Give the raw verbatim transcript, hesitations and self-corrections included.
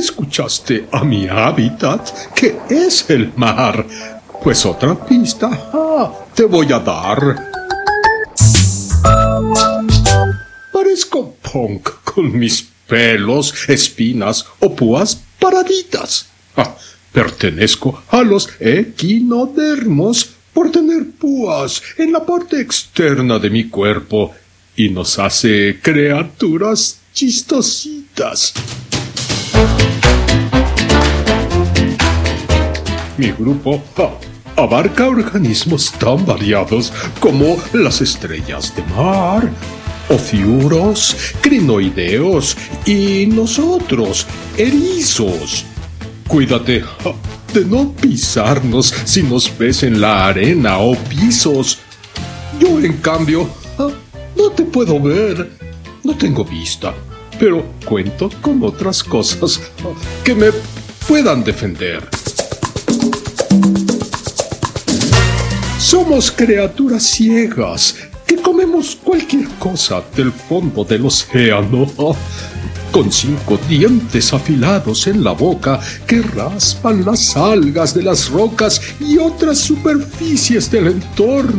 escuchaste a mi hábitat, que es el mar. Pues otra pista ah, te voy a dar. Parezco punk con mis pelos, espinas o púas paraditas. Ah, pertenezco a los equinodermos por tener púas en la parte externa de mi cuerpo y nos hace criaturas chistositas. Mi grupo ah, abarca organismos tan variados como las estrellas de mar, ofiuros, crinoideos y nosotros, erizos. Cuídate ah, de no pisarnos si nos ves en la arena o pisos. Yo, en cambio, ah, no te puedo ver. No tengo vista, pero cuento con otras cosas ah, que me puedan defender. Somos criaturas ciegas que comemos cualquier cosa del fondo del océano, con cinco dientes afilados en la boca que raspan las algas de las rocas y otras superficies del entorno.